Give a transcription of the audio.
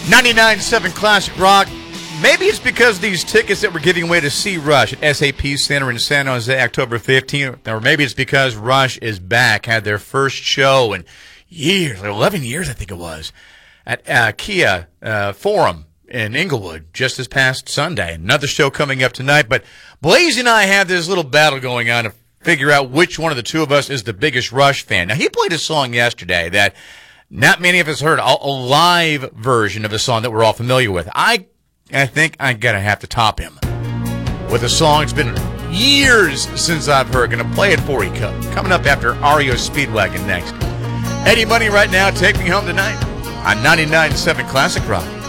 99.7 Classic Rock. Maybe it's because of these tickets that we're giving away to see Rush at SAP Center in San Jose, October 15th. Or maybe it's because Rush is back, had their first show in years, like 11 years I think it was, at Kia Forum in Inglewood just this past Sunday. Another show coming up tonight. But Blaze and I have this little battle going on to figure out which one of the two of us is the biggest Rush fan. Now, he played a song yesterday that not many of us heard, a live version of a song that we're all familiar with. I think I'm going to have to top him with a song it's been years since I've heard. Going to play it for you. Coming up after REO Speedwagon next. Eddie Money right now, Take Me Home Tonight on 99.7 Classic Rock.